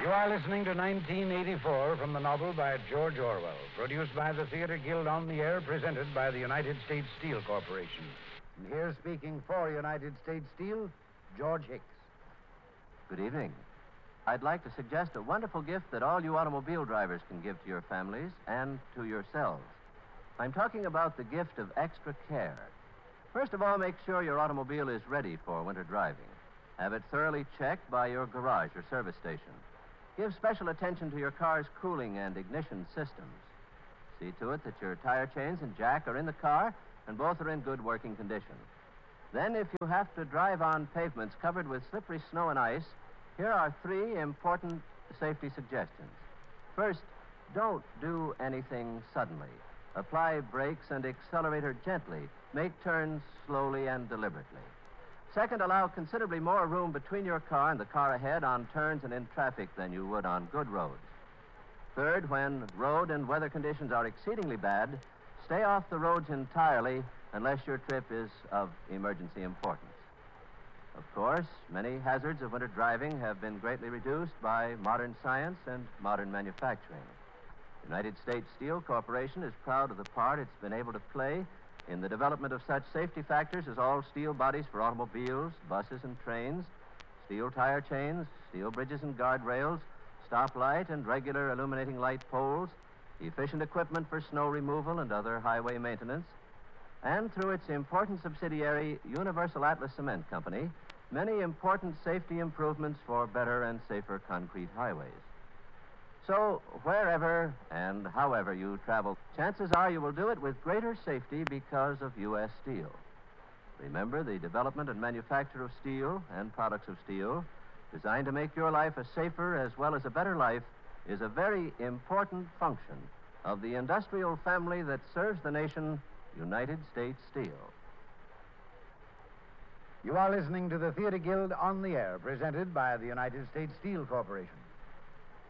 You are listening to 1984 from the novel by George Orwell, produced by the Theater Guild on the Air, presented by the United States Steel Corporation. And here speaking for United States Steel, George Hicks. Good evening. I'd like to suggest a wonderful gift that all you automobile drivers can give to your families and to yourselves. I'm talking about the gift of extra care. First of all, make sure your automobile is ready for winter driving. Have it thoroughly checked by your garage or service station. Give special attention to your car's cooling and ignition systems. See to it that your tire chains and jack are in the car and both are in good working condition. Then, if you have to drive on pavements covered with slippery snow and ice, here are 3 important safety suggestions. First, don't do anything suddenly. Apply brakes and accelerator gently. Make turns slowly and deliberately. Second, allow considerably more room between your car and the car ahead on turns and in traffic than you would on good roads. Third, when road and weather conditions are exceedingly bad, stay off the roads entirely unless your trip is of emergency importance. Of course, many hazards of winter driving have been greatly reduced by modern science and modern manufacturing. United States Steel Corporation is proud of the part it's been able to play in the development of such safety factors as all steel bodies for automobiles, buses, and trains, steel tire chains, steel bridges and guardrails, stoplight and regular illuminating light poles, efficient equipment for snow removal and other highway maintenance, and through its important subsidiary, Universal Atlas Cement Company, many important safety improvements for better and safer concrete highways. So, wherever and however you travel, chances are you will do it with greater safety because of U.S. Steel. Remember, the development and manufacture of steel and products of steel, designed to make your life a safer as well as a better life, is a very important function of the industrial family that serves the nation, United States Steel. You are listening to the Theater Guild on the Air, presented by the United States Steel Corporation.